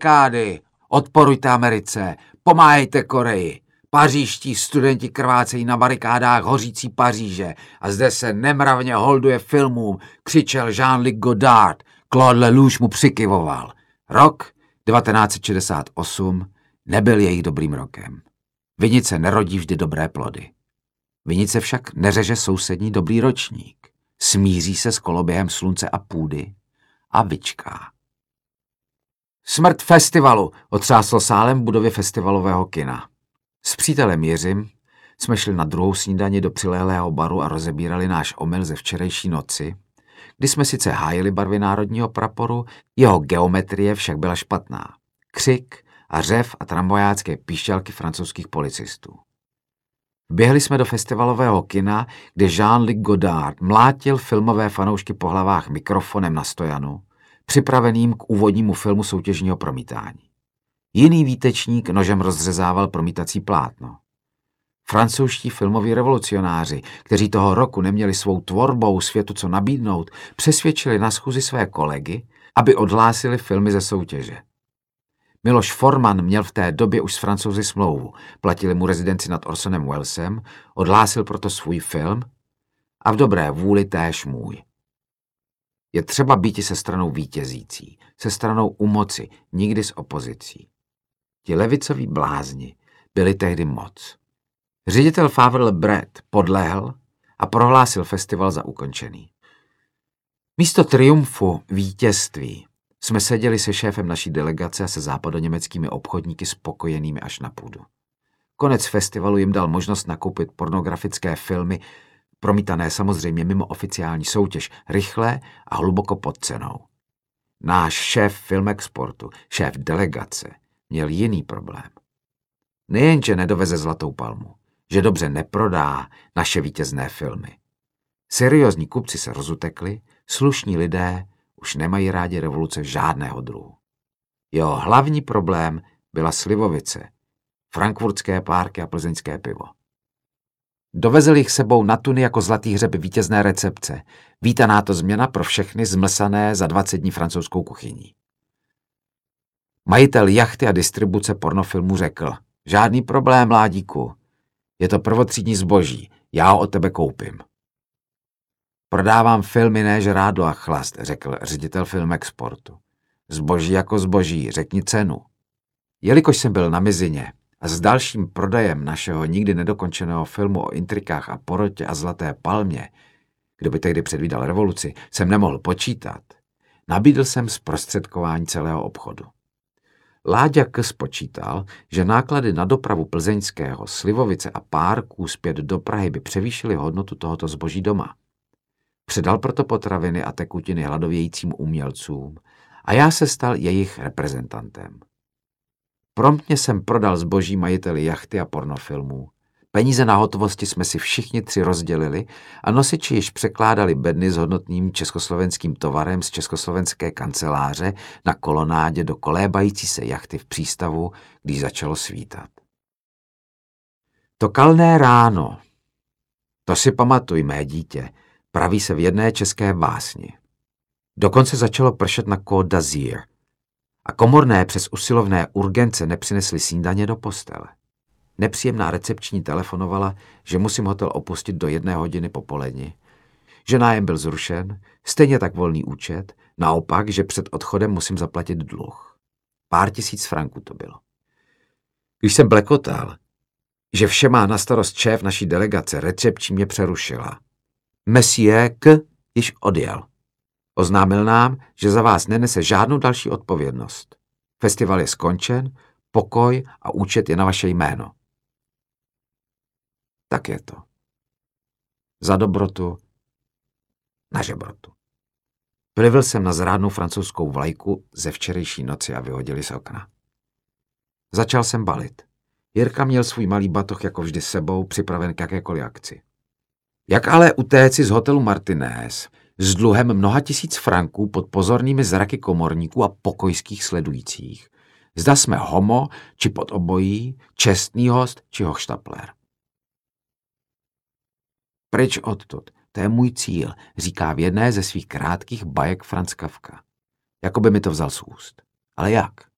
barikády, odporujte Americe, pomáhejte Koreji. Pařížští studenti krvácejí na barikádách hořící Paříže a zde se nemravně holduje filmům, křičel Jean-Luc Godard, Claude Lelouch mu přikyvoval. Rok 1968 nebyl jejich dobrým rokem. Vinice nerodí vždy dobré plody. Vinice však neřeže sousední dobrý ročník. Smíří se s koloběhem slunce a půdy a vyčká. Smrt festivalu, otřásl sálem v budově festivalového kina. S přítelem Jiřím jsme šli na druhou snídani do přilehlého baru a rozebírali náš omyl ze včerejší noci, kdy jsme sice hájili barvy národního praporu, jeho geometrie však byla špatná. Křik a řev a tramvajácké píšťalky francouzských policistů. Vběhli jsme do festivalového kina, kde Jean-Luc Godard mlátil filmové fanoušky po hlavách mikrofonem na stojanu, připraveným k úvodnímu filmu soutěžního promítání. Jiný výtečník nožem rozřezával promítací plátno. Francouzští filmoví revolucionáři, kteří toho roku neměli svou tvorbou světu co nabídnout, přesvědčili na schůzi své kolegy, aby odhlásili filmy ze soutěže. Miloš Forman měl v té době už s Francouzi smlouvu, platili mu rezidenci nad Orsonem Wellesem, odhlásil proto svůj film a v dobré vůli též můj. Je třeba býti se stranou vítězící, se stranou u moci, nikdy s opozicí. Ti levicoví blázni byli tehdy moc. Ředitel Favre Lebret podlehl a prohlásil festival za ukončený. Místo triumfu vítězství jsme seděli se šéfem naší delegace a se západoněmeckými obchodníky spokojenými až na půdu. Konec festivalu jim dal možnost nakoupit pornografické filmy, promítané samozřejmě mimo oficiální soutěž, rychle a hluboko pod cenou. Náš šéf Filmexportu, šéf delegace, měl jiný problém. Nejenže nedoveze Zlatou palmu, že dobře neprodá naše vítězné filmy. Seriózní kupci se rozutekli, slušní lidé už nemají rádi revoluce žádného druhu. Jeho hlavní problém byla slivovice, frankfurtské párky a plzeňské pivo. Dovezl jich sebou na tuny jako zlatý hřeby vítězné recepce, vítaná to změna pro všechny zmlsané za 20 dní francouzskou kuchyní. Majitel jachty a distribuce pornofilmu řekl: žádný problém, mládíku, je to prvotřídní zboží, já ho od tebe koupím. Prodávám filmy, ne žrádlo a chlast, řekl ředitel Filmexportu. Zboží jako zboží, řekni cenu. Jelikož jsem byl na mizině a s dalším prodejem našeho nikdy nedokončeného filmu o intrikách a porotě a Zlaté palmě, kdo by tehdy předvídal revoluci, jsem nemohl počítat, nabídl jsem zprostředkování celého obchodu. Láďa K. spočítal, že náklady na dopravu plzeňského, slivovice a párků zpět do Prahy by převýšily hodnotu tohoto zboží doma. Předal proto potraviny a tekutiny hladovějícím umělcům a já se stal jejich reprezentantem. Promptně jsem prodal zboží majiteli jachty a pornofilmů. Peníze na hotovosti jsme si všichni tři rozdělili a nosiči již překládali bedny s hodnotným československým tovarem z československé kanceláře na kolonádě do kolébající se jachty v přístavu, když začalo svítat. To kalné ráno, to si pamatuj, mé dítě, praví se v jedné české básni. Dokonce začalo pršet na Côte d'Azur a komorné přes usilovné urgence nepřinesli snídaně do postele. Nepříjemná recepční telefonovala, že musím hotel opustit do 1 hodiny popolední, že nájem byl zrušen, stejně tak volný účet, naopak, že před odchodem musím zaplatit dluh. Pár tisíc franků to bylo. Když jsem blekotal, že vše má na starost šéf naší delegace, recepční mě přerušila. Monsieur K. již odjel. Oznámil nám, že za vás nenese žádnou další odpovědnost. Festival je skončen, pokoj a účet je na vaše jméno. Tak je to. Za dobrotu, na žebrotu. Plivl jsem na zrádnou francouzskou vlajku ze včerejší noci a vyhodili z okna. Začal jsem balit. Jirka měl svůj malý batoh jako vždy s sebou, připraven k jakékoliv akci. Jak ale utéci z hotelu Martinez s dluhem mnoha tisíc franků pod pozornými zraky komorníků a pokojských sledujících? Zda jsme homo, či pod obojí, čestný host, či hochštapler. Pryč odtud, to je můj cíl, říká v jedné ze svých krátkých bajek Franz Kafka. Jakoby mi to vzal z úst. Ale jak?